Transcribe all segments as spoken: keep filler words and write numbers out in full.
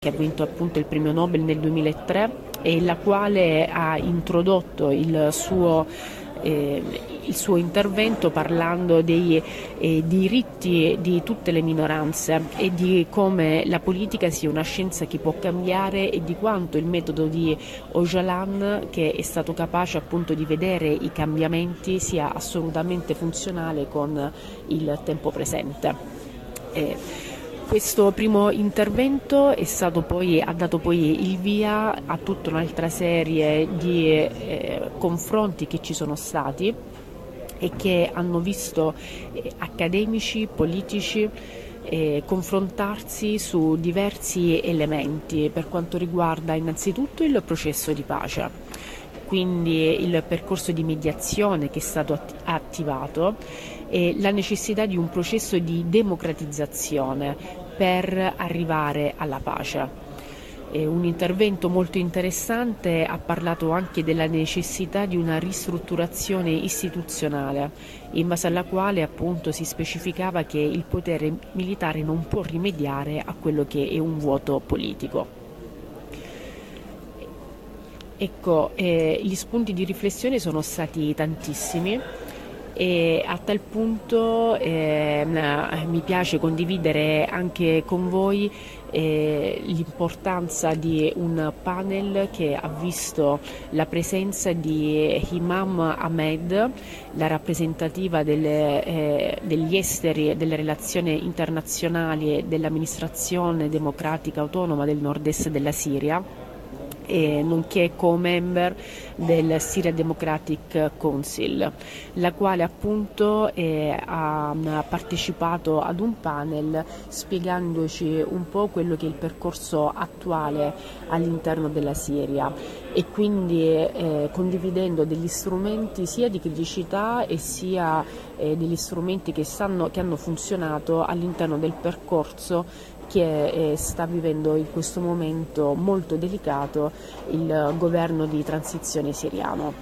che ha vinto appunto il premio Nobel nel duemilatré e la quale ha introdotto il suo, eh, il suo intervento parlando dei eh, diritti di tutte le minoranze e di come la politica sia una scienza che può cambiare e di quanto il metodo di Öcalan, che è stato capace appunto di vedere i cambiamenti, sia assolutamente funzionale con il tempo presente. Eh, Questo primo intervento è stato poi, ha dato poi il via a tutta un'altra serie di eh, confronti che ci sono stati e che hanno visto eh, accademici, politici eh, confrontarsi su diversi elementi per quanto riguarda innanzitutto il processo di pace. Quindi il percorso di mediazione che è stato attivato e la necessità di un processo di democratizzazione per arrivare alla pace. È un intervento molto interessante, ha parlato anche della necessità di una ristrutturazione istituzionale, in base alla quale appunto si specificava che il potere militare non può rimediare a quello che è un vuoto politico. Ecco, eh, gli spunti di riflessione sono stati tantissimi e a tal punto eh, mi piace condividere anche con voi eh, l'importanza di un panel che ha visto la presenza di Imam Ahmed, la rappresentativa delle, eh, degli esteri e delle relazioni internazionali dell'amministrazione democratica autonoma del nord-est della Siria, E nonché co-member del Syria Democratic Council, la quale appunto eh, ha partecipato ad un panel spiegandoci un po' quello che è il percorso attuale all'interno della Siria e quindi eh, condividendo degli strumenti sia di criticità e sia eh, degli strumenti che, stanno, che hanno funzionato all'interno del percorso che eh, sta vivendo in questo momento molto delicato il governo di transizione siriano.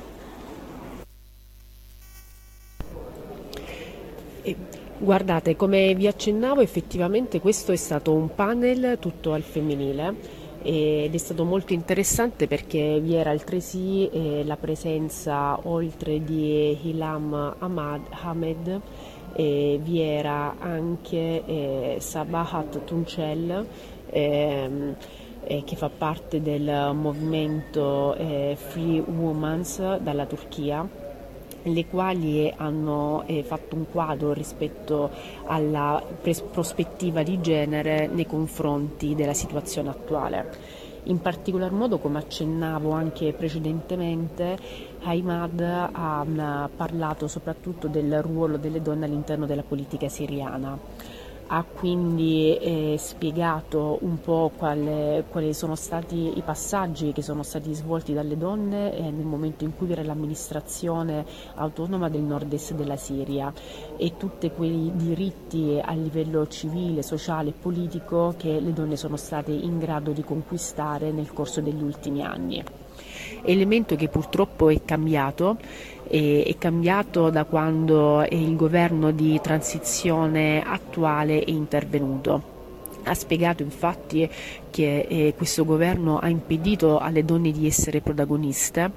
E, guardate, come vi accennavo, effettivamente questo è stato un panel tutto al femminile ed è stato molto interessante perché vi era altresì eh, la presenza, oltre di Ilham Ahmad, Ahmed, Eh, vi era anche eh, Sabahat Tuncel ehm, eh, che fa parte del movimento eh, Free Womans dalla Turchia, le quali hanno eh, fatto un quadro rispetto alla pres- prospettiva di genere nei confronti della situazione attuale. In particolar modo, come accennavo anche precedentemente, Ahmad ha um, parlato soprattutto del ruolo delle donne all'interno della politica siriana. Ha quindi eh, spiegato un po' quale, quali sono stati i passaggi che sono stati svolti dalle donne eh, nel momento in cui era l'amministrazione autonoma del nord-est della Siria e tutti quei diritti a livello civile, sociale e politico che le donne sono state in grado di conquistare nel corso degli ultimi anni. Elemento che purtroppo è cambiato, è cambiato da quando il governo di transizione attuale è intervenuto. Ha spiegato infatti che eh, questo governo ha impedito alle donne di essere protagoniste,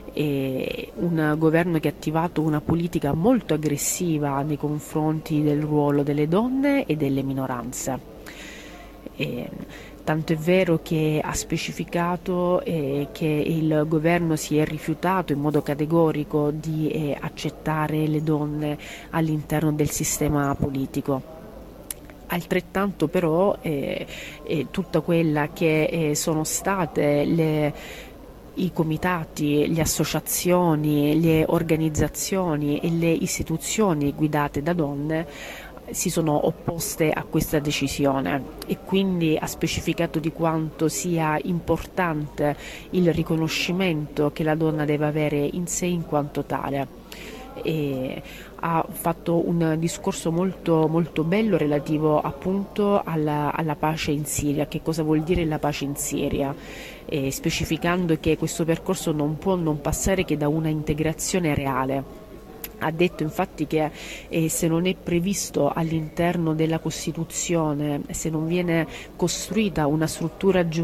eh, un governo che ha attivato una politica molto aggressiva nei confronti del ruolo delle donne e delle minoranze. Eh, Tanto è vero che ha specificato eh, che il governo si è rifiutato in modo categorico di eh, accettare le donne all'interno del sistema politico. Altrettanto però eh, eh, tutta quella che eh, sono state le i comitati, le associazioni, le organizzazioni e le istituzioni guidate da donne si sono opposte a questa decisione e quindi ha specificato di quanto sia importante il riconoscimento che la donna deve avere in sé in quanto tale. E ha fatto un discorso molto, molto bello relativo appunto alla, alla pace in Siria, che cosa vuol dire la pace in Siria, e specificando che questo percorso non può non passare che da una integrazione reale Ha detto infatti che eh, se non è previsto all'interno della Costituzione, se non viene costruita una struttura giuridica